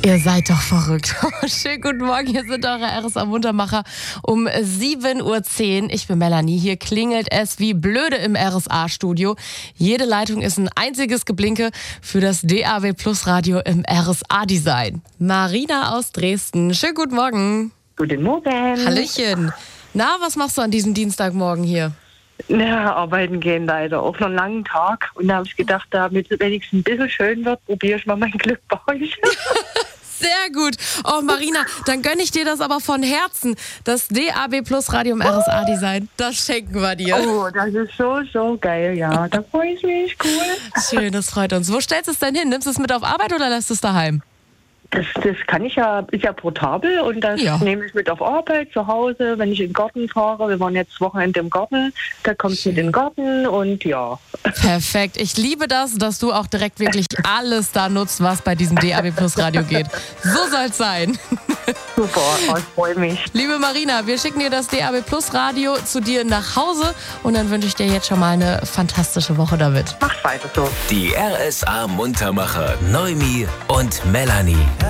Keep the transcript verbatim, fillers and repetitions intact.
Ihr seid doch verrückt. Schönen guten Morgen, hier sind eure R S A-Muntermacher um sieben Uhr zehn. Ich bin Melanie, hier klingelt es wie blöde im R S A-Studio. Jede Leitung ist ein einziges Geblinke für das D A B Plus Radio im R S A-Design. Marina aus Dresden, schönen guten Morgen. Guten Morgen. Hallöchen. Na, was machst du an diesem Dienstagmorgen hier? Ja, arbeiten gehen leider. Auch noch einen langen Tag. Und da habe ich gedacht, damit es wenigstens ein bisschen schön wird, probiere ich mal mein Glück bei euch. Sehr gut. Oh, Marina, dann gönne ich dir das aber von Herzen. Das D A B Plus Radio im R S A-Design, das schenken wir dir. Oh, das ist so, so geil, ja. Da freue ich mich, cool. Schön, das freut uns. Wo stellst du es denn hin? Nimmst du es mit auf Arbeit oder lässt du es daheim? Das, das kann ich ja, ist ja portabel und das Ja. nehme ich mit auf Arbeit, zu Hause, wenn ich in den Garten fahre. Wir waren jetzt Wochenende im Garten, da kommt es mit in den Garten und ja. Perfekt. Ich liebe das, dass du auch direkt wirklich alles da nutzt, was bei diesem D A B Plus Radio geht. So soll es sein. Super, ich freue mich. Liebe Marina, wir schicken dir das D A B Plus Radio zu dir nach Hause und dann wünsche ich dir jetzt schon mal eine fantastische Woche damit. Macht weiter so. Die R S A-Muntermacher Noemi und Melanie.